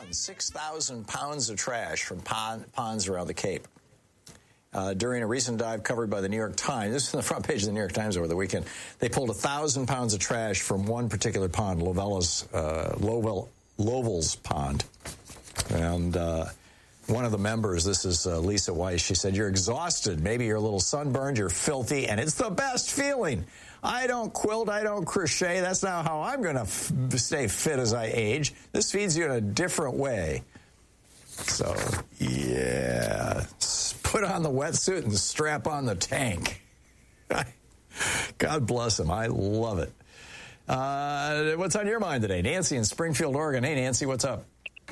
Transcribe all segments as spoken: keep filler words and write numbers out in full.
found six thousand pounds of trash from pond, ponds around the Cape. Uh, during a recent dive covered by the New York Times, this is on the front page of the New York Times over the weekend, they pulled one thousand pounds of trash from one particular pond, Lovella's, uh, Lovell, Lovell's Pond. And uh, one of the members, this is uh, Lisa Weiss, she said, "You're exhausted. Maybe you're a little sunburned, you're filthy, and it's the best feeling. I don't quilt, I don't crochet. That's not how I'm going to f- stay fit as I age. This feeds you in a different way." So, yeah, put on the wetsuit and strap on the tank. God bless him. I love it. Uh, what's on your mind today? Nancy in Springfield, Oregon. Hey, Nancy, what's up?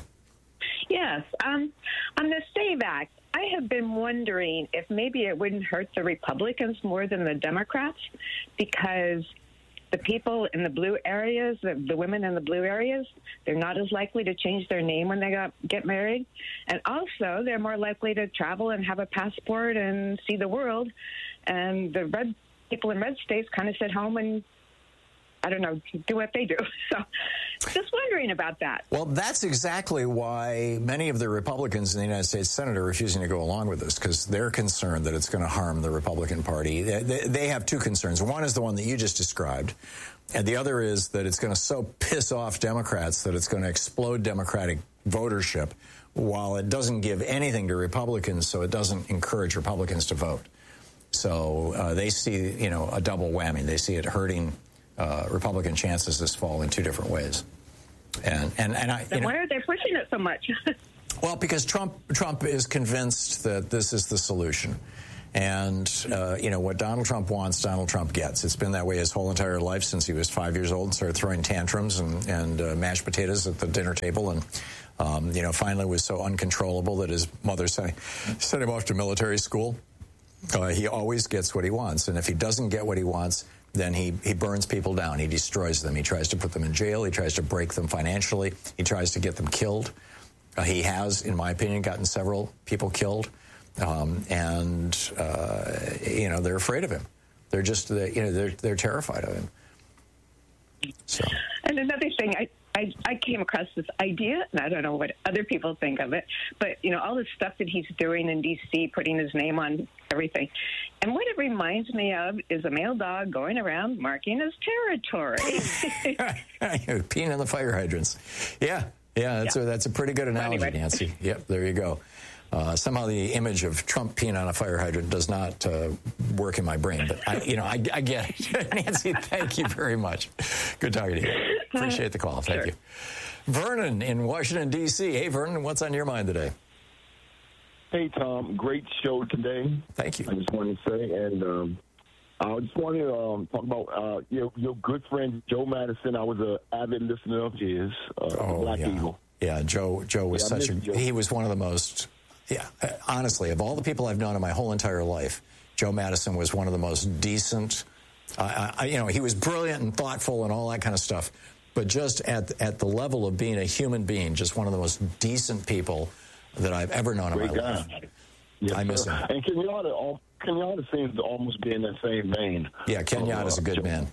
Yes. Um, on the SAVE Act, I have been wondering if maybe it wouldn't hurt the Republicans more than the Democrats, because the people in the blue areas, the, the women in the blue areas, they're not as likely to change their name when they got, get married. And also, they're more likely to travel and have a passport and see the world. And the red people in red states kind of sit home and, I don't know, do what they do. So just wondering about that. Well, that's exactly why many of the Republicans in the United States Senate are refusing to go along with this, because they're concerned that it's going to harm the Republican Party. They, they have two concerns. One is the one that you just described, and the other is that it's going to so piss off Democrats that it's going to explode Democratic votership, while it doesn't give anything to Republicans, so it doesn't encourage Republicans to vote. So uh, they see, you know, a double whammy. They see it hurting Uh, Republican chances this fall in two different ways. And and, and I, then why are they pushing it so much? Well, because Trump Trump is convinced that this is the solution. And, uh, you know, what Donald Trump wants, Donald Trump gets. It's been that way his whole entire life since he was five years old and started throwing tantrums and, and uh, mashed potatoes at the dinner table. And, um, you know, finally was so uncontrollable that his mother sent, sent him off to military school. Uh, he always gets what he wants. And if he doesn't get what he wants, then he, he burns people down. He destroys them. He tries to put them in jail. He tries to break them financially. He tries to get them killed. Uh, he has, in my opinion, gotten several people killed. Um, and, uh, you know, they're afraid of him. They're just, they, you know, they're, they're terrified of him. So. And another thing, I, I, I came across this idea, and I don't know what other people think of it, but, you know, all the stuff that he's doing in D C, putting his name on everything. And what it reminds me of is a male dog going around marking his territory. Peeing on the fire hydrants. Yeah, yeah, that's, yeah. A, that's a pretty good analogy, anyway. Nancy. Yep, there you go. Uh, somehow the image of Trump peeing on a fire hydrant does not uh, work in my brain, but I, you know, I, I get it. Nancy, thank you very much. Good talking to you. Appreciate the call. Thank sure. you. Vernon in Washington, D C Hey, Vernon, what's on your mind today? Hey, Tom. Great show today. Thank you. I just wanted to say, and um, I just wanted to um, talk about uh, your, your good friend, Joe Madison. I was an avid listener of his, uh, oh, Black yeah. Eagle. Yeah, Joe Joe was yeah, such a, Joe. he was one of the most, yeah, honestly, of all the people I've known in my whole entire life, Joe Madison was one of the most decent. Uh, I, you know, he was brilliant and thoughtful and all that kind of stuff, but just at at the level of being a human being, just one of the most decent people that I've ever known Great in my guy. life. Yes, I miss sir. him. And Kenyatta, Kenyatta seems to almost be in that same vein. Yeah, Kenyatta's uh, a good Joe. man.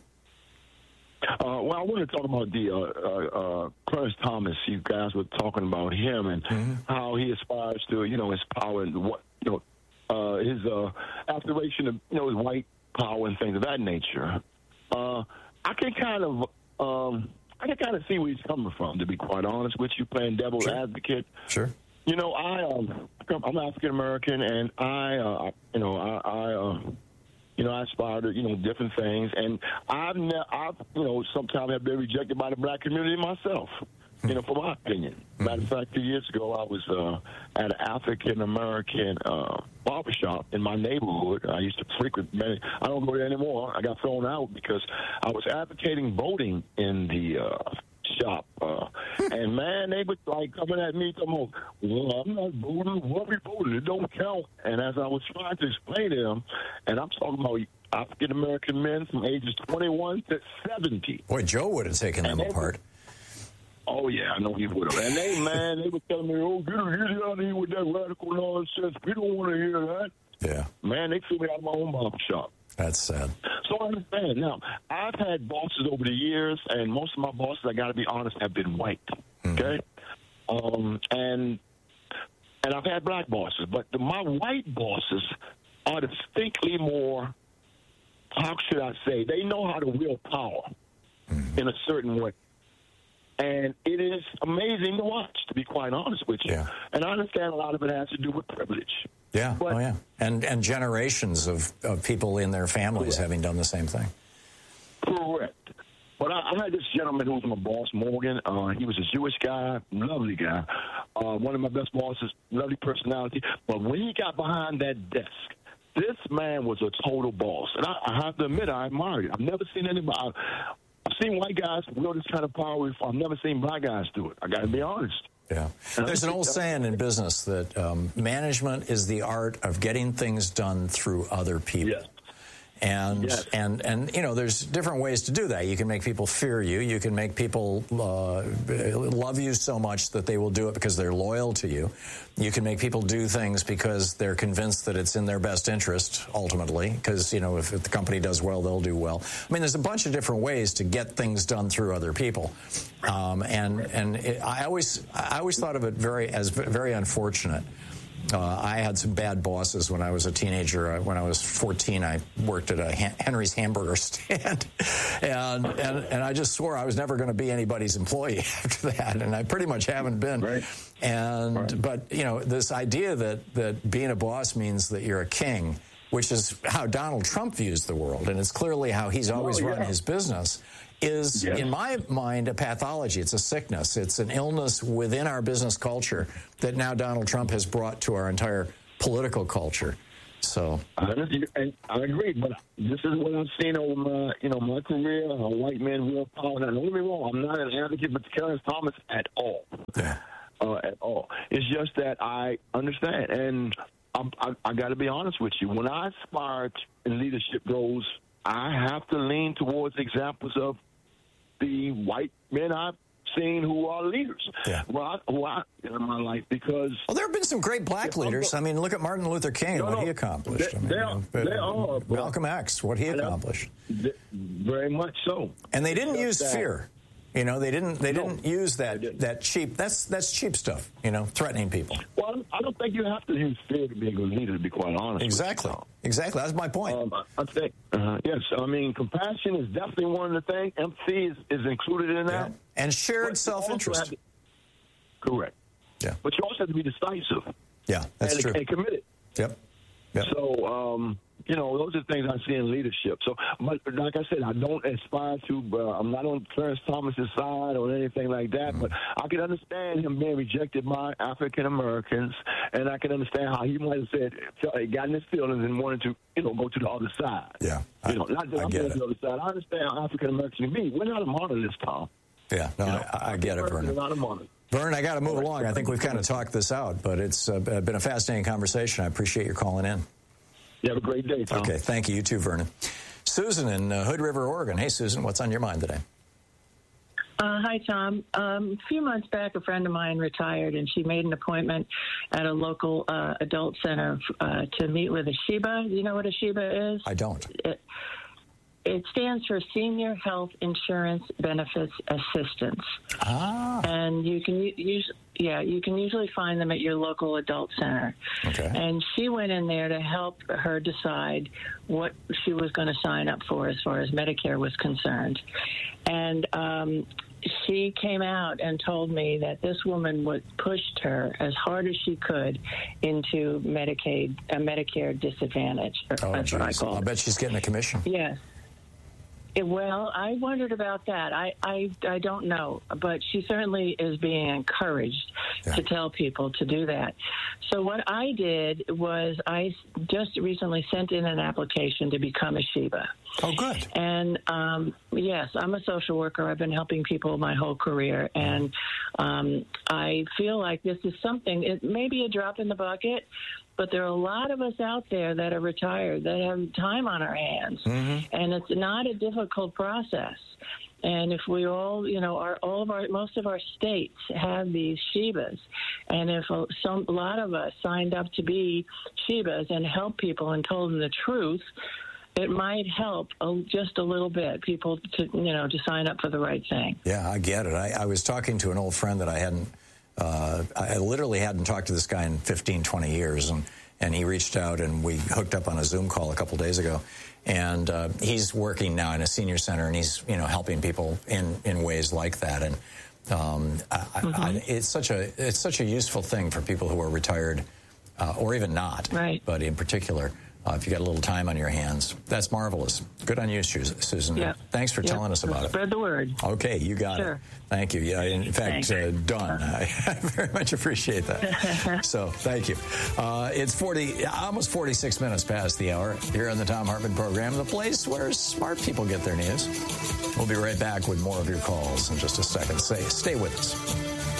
Uh, well, I want to talk about the uh, uh, uh, Clarence Thomas. You guys were talking about him and mm-hmm. how he aspires to, you know, his power and what, you know, uh, his uh, aspiration of, you know, his white power and things of that nature. Uh, I can kind of, um, I can kind of see where he's coming from. To be quite honest with you, playing devil's sure. advocate. Sure. You know, I um, I'm African American, and I, uh, you know, I. I uh, You know, I aspire to, you know, different things. And I've, ne- I've you know, sometimes have been rejected by the black community myself, you know, for my opinion. Matter of fact, two years ago, I was uh, at an African-American uh, barbershop in my neighborhood. I used to frequent many. I don't go there anymore. I got thrown out because I was advocating voting in the uh, shop. Uh, and, man, they were, like, coming at me, talking, well, I'm not voting. What we voting? It don't count. And as I was trying to explain to them, and I'm talking about African-American men from ages twenty-one to seventy. Boy, Joe would have taken them apart. Were, oh, yeah, I know he would have. And they, man, they were telling me, oh, get out of here with that radical nonsense. We don't want to hear that. Yeah. Man, they threw me out of my own barbershop. That's sad. So I understand. Now, I've had bosses over the years, and most of my bosses, I got to be honest, have been white. Mm-hmm. Okay? Um, and and I've had black bosses, but the, my white bosses are distinctly more, how should I say, they know how to wield power mm-hmm. in a certain way. And it is amazing to watch, to be quite honest with you. Yeah. And I understand a lot of it has to do with privilege. Yeah, but, oh yeah. And and generations of, of people in their families correct. having done the same thing. Correct. But I, I had this gentleman who was my boss, Morgan. Uh, he was a Jewish guy, lovely guy. Uh, one of my best bosses, lovely personality. But when he got behind that desk, this man was a total boss. And I, I have to admit, I admire it. I've never seen anybody. I, I've seen white guys wield this kind of power before. I've never seen black guys do it. I got to be honest. Yeah. There's an old saying in business that um, management is the art of getting things done through other people. Yes. And, yes. and, and, you know, there's different ways to do that. You can make people fear you. You can make people uh, love you so much that they will do it because they're loyal to you. You can make people do things because they're convinced that it's in their best interest, ultimately, because, you know, if, if the company does well, they'll do well. I mean, there's a bunch of different ways to get things done through other people. Um, and and it, I always I always thought of it very as very unfortunate. Uh, I had some bad bosses when I was a teenager. Uh, when I was fourteen, I worked at a Han- Henry's hamburger stand, and, and and I just swore I was never going to be anybody's employee after that, and I pretty much haven't been. Right. And right. But you know, this idea that that being a boss means that you're a king, which is how Donald Trump views the world, and it's clearly how he's always oh, yeah. run his business. Is, yes. in my mind, a pathology. It's a sickness. It's an illness within our business culture that now Donald Trump has brought to our entire political culture. So I, and I agree, but this is what I've seen over my, you know, my career. Uh, white men real power. Now, don't get me wrong. I'm not an advocate for Clarence Thomas at all. Yeah. Uh, at all. It's just that I understand, and I'm, I, I got to be honest with you. When I aspire in leadership roles, I have to lean towards examples of the white men I've seen who are leaders, yeah. who I, who I in my life, because well, there have been some great black yeah, leaders. I mean, look at Martin Luther King and no, what no, he accomplished. They, I mean, they you are, know, they are Malcolm X, what he accomplished. They, very much so. And they didn't use that. fear. You know, they didn't. They no, didn't use that didn't. that cheap. That's that's cheap stuff. You know, threatening people. Well, I don't think you have to use fear to be a good leader, to be quite honest. Exactly. Exactly. That's my point. Um, I think uh, yes. I mean, compassion is definitely one of the things. Empathy is, is included in that, yeah. and shared but self-interest. To, correct. Yeah. But you also have to be decisive. Yeah, that's and, true. And committed. Yep. Yep. So, um, you know, those are things I see in leadership. So, but like I said, I don't aspire to, uh, I'm not on Clarence Thomas's side or anything like that, mm-hmm. but I can understand him being rejected by African Americans, and I can understand how he might have said, got in his feelings and wanted to, you know, go to the other side. Yeah. You know, not that I I'm get going it. to the other side. I understand how African Americans can be. We're not a monolith, Tom. Yeah, no, you know, I, I get it, Vernon. We're not a monolith. Vern, I got to move along. I think we've kind of talked this out, but it's uh, been a fascinating conversation. I appreciate your calling in. You have a great day, Tom. Okay, thank you. You too, Vernon. Susan in uh, Hood River, Oregon. Hey, Susan, what's on your mind today? Uh, hi, Tom. Um, a few months back, a friend of mine retired, and she made an appointment at a local uh, adult center uh, to meet with a SHIBA. Do you know what a SHIBA is? I don't. It, It stands for Senior Health Insurance Benefits Assistance. Ah. And you can use, yeah, you can usually find them at your local adult center. Okay. And she went in there to help her decide what she was going to sign up for as far as Medicare was concerned. And um, she came out and told me that this woman would pushed her as hard as she could into Medicaid, a Medicare disadvantage. Oh, that's what I geez. call it. I'll bet she's getting a commission. Yes. Well, I wondered about that. I, I, I don't know, but she certainly is being encouraged yeah. to tell people to do that. So what I did was I just recently sent in an application to become a SHIBA. Oh, good. And, um, yes, I'm a social worker. I've been helping people my whole career, and um, I feel like this is something, it may be a drop in the bucket, but there are a lot of us out there that are retired, that have time on our hands, mm-hmm. and it's not a difficult process. And if we all, you know, our, all of our, most of our states have these SHIBAs, and if a, some, a lot of us signed up to be SHIBAs and help people and told them the truth, it might help a, just a little bit, people to, you know, to sign up for the right thing. Yeah, I get it. I, I was talking to an old friend that I hadn't uh, I literally hadn't talked to this guy in fifteen, twenty years, and, and he reached out, and we hooked up on a Zoom call a couple days ago. And uh, he's working now in a senior center, and he's, you know, helping people in, in ways like that. And um, I, mm-hmm. I, it's such a it's such a useful thing for people who are retired, uh, or even not. Right. But in particular, uh, if you got a little time on your hands, that's marvelous. Good on you, Susan. Yeah. Thanks for yeah. telling us about Spread it. Spread the word. Okay, you got sure. it. Thank you. Yeah, in fact, uh, done. I, I very much appreciate that. So, thank you. Uh, it's forty, almost forty-six minutes past the hour here on the Thom Hartmann program, the place where smart people get their news. We'll be right back with more of your calls in just a second. Stay, stay with us.